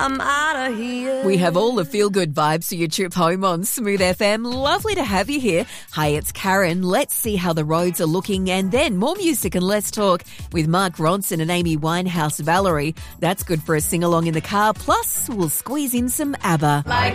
I'm out of here. We have all the feel-good vibes for your trip home on Smooth FM. Lovely to have you here. Hi, it's Karen. Let's see how the roads are looking, and then more music and Let's Talk with Mark Ronson and Amy Winehouse Valerie. That's good for a sing-along in the car. Plus, we'll squeeze in some ABBA.